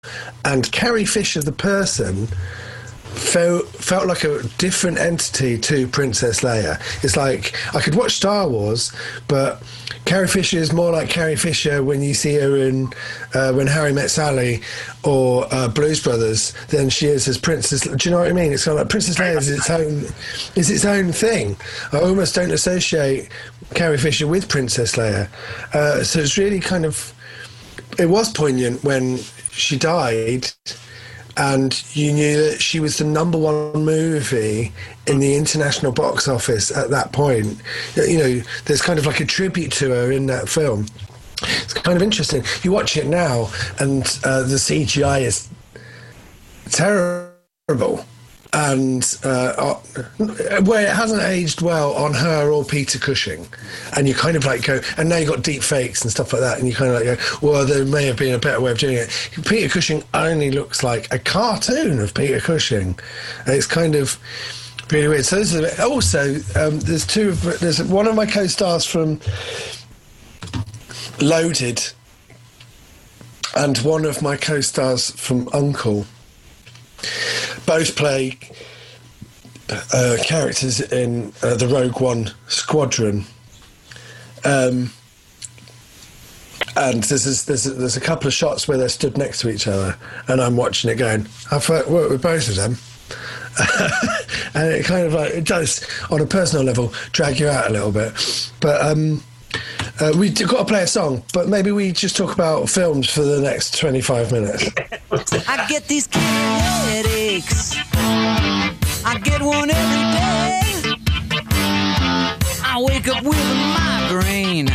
and Carrie Fisher, the person, felt like a different entity to Princess Leia. It's like I could watch Star Wars, but Carrie Fisher is more like Carrie Fisher when you see her in When Harry Met Sally or Blues Brothers than she is as Princess. Do you know what I mean? It's kind of like Princess Leia is its own thing. I almost don't associate Carrie Fisher with Princess Leia. So it's really kind of, it was poignant when she died, and you knew that she was the number one movie in the international box office at that point. You know, there's kind of like a tribute to her in that film. It's kind of interesting. You watch it now, and the CGI is terrible. And where it hasn't aged well on her or Peter Cushing, and you kind of like go, and now you've got deep fakes and stuff like that, and you kind of like go, well, there may have been a better way of doing it. Peter Cushing only looks like a cartoon of Peter Cushing. And it's kind of really weird. So this is also there's one of my co-stars from Loaded and one of my co-stars from Uncle. Both play characters in the Rogue One squadron, and there's a couple of shots where they're stood next to each other, and I'm watching it going, I've worked with both of them. And it kind of like, it does on a personal level drag you out a little bit, but we've got to play a song, but maybe we just talk about films for the next 25 minutes. I get these headaches. I get one every day. I wake up with a migraine.